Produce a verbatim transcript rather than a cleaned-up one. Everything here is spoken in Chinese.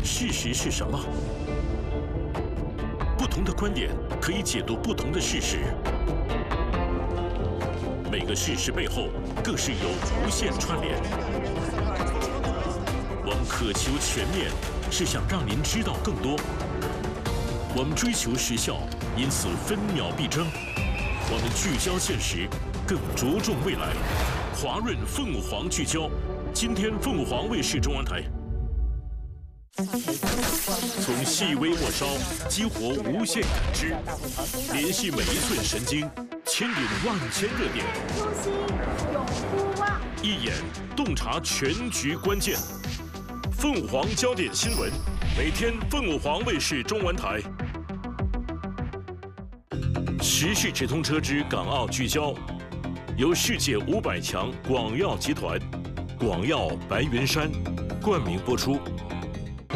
事实是什么？不同的观点可以解读不同的事实，每个事实背后更是有无限串联。我们渴求全面，是想让您知道更多。我们追求时效，因此分秒必争。我们聚焦现实，更着重未来。华润凤凰聚焦，今天凤凰卫视中文台。从细微末梢激活无限感知，联系每一寸神经，牵引万千热点。 初心永不忘， 一眼洞察全局关键。凤凰焦点新闻，每天凤凰卫视中文台。时事直通车之港澳聚焦，由世界五百强广药集团、广药白云山冠名播出。